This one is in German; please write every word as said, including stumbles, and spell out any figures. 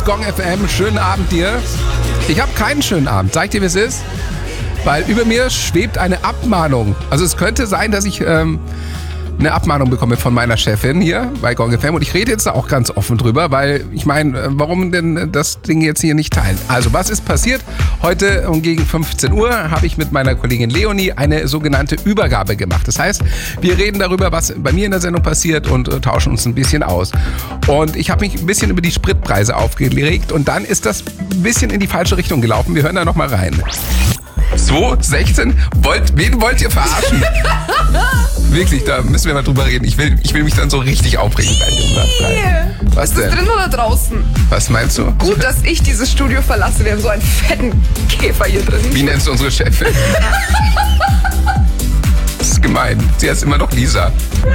ist Gong F M. Schönen Abend dir. Ich habe keinen schönen Abend. Sag ich dir, wie es ist? Weil über mir schwebt eine Abmahnung. Also es könnte sein, dass ich ähm, eine Abmahnung bekomme von meiner Chefin hier bei Gong F M. Und ich rede jetzt da auch ganz offen drüber, weil ich meine, warum denn das Ding jetzt hier nicht teilen? Also was ist passiert? Heute um gegen fünfzehn Uhr habe ich mit meiner Kollegin Leonie eine sogenannte Übergabe gemacht. Das heißt, wir reden darüber, was bei mir in der Sendung passiert und äh, tauschen uns ein bisschen aus. Und ich habe mich ein bisschen über die Spritpreise aufgeregt und dann ist das ein bisschen in die falsche Richtung gelaufen. Wir hören da nochmal rein. zwei, sechzehn, wollt, wen wollt ihr verarschen? Wirklich, da müssen wir mal drüber reden. Ich will, ich will mich dann so richtig aufregen bei dem Preis. Was ist das denn? drin oder draußen? Was meinst du? Gut, dass ich dieses Studio verlasse. Wir haben so einen fetten Käfer hier drin. Wie nennst du unsere Chefin? Das ist gemein. Sie heißt immer noch Lisa.